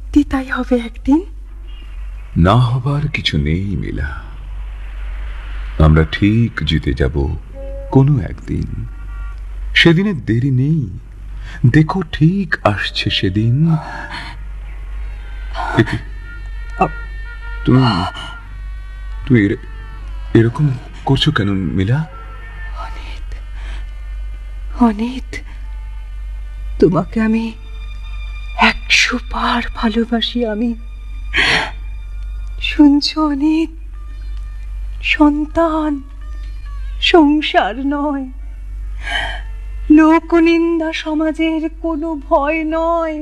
সত্যি তাই হবে একদিন? না হবার কিছু নেই মিলা, আমরা ঠিক জিতে যাব কোনো একদিন। সেদিনের দেরি নেই, দেখো ঠিক আসছে সেদিন। তুমি তুমি এরকম করছো কেন মিলা? অনিত, অনিত, তোমাকে আমি 100 বার ভালোবাসি আমি। শুনছো অনিত? সন্তান, সংসার নয়, লোকনিন্দা, সমাজের কোনো ভয় নয়।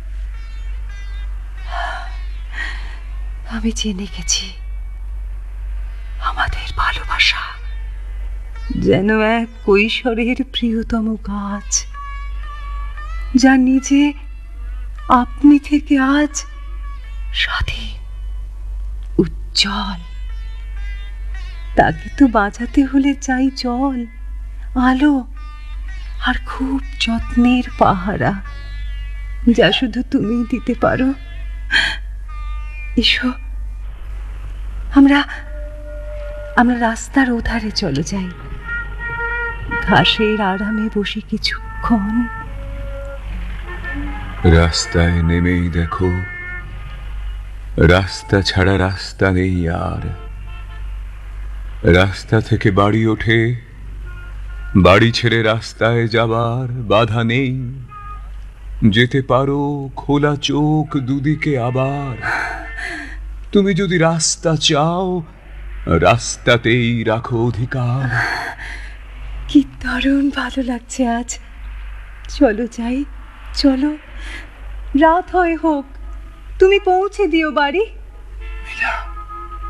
আমি জেনে গেছি আমাদের ভালোবাসা যেন এক কৈশোরের প্রিয়তম গাছ, যা নিজে আপনি থেকে আজ স্বাধীন, উজ্জ্বল। তাকে তো বাঁচাতে হলে চাই জল, আলো আর খুব যত্নের পাহারা, যা শুধু তুমিই দিতে পারো। এসো, আমরা আমরা রাস্তার ওধারে চলে যাই, ঘাসের আরামে বসে কিছুক্ষণ। রাস্তায় নেমেই দেখো, রাস্তা ছাড়া রাস্তা নেই আর। রাস্তা থেকে বাড়ি ওঠে, বাড়ি ছেড়ে রাস্তায় যাবার বাধা নেই। যেতে পারো খোলা চোখ দুদিকে আবার। তুমি যদি রাস্তা চাও, রাস্তাতেই রাখো অধিকার। কি দারুণ ভালো লাগছে আজ। চলো যাই, চলো। রাত হয় হোক, তুমি পৌঁছে দিও বাড়ি। মিলা।